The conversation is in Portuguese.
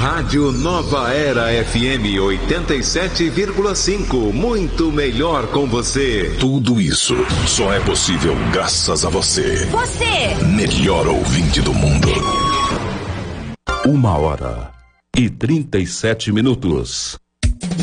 Rádio Nova Era FM 87,5. Muito melhor com você. Tudo isso só é possível graças a você. Você! Melhor ouvinte do mundo. 1h37.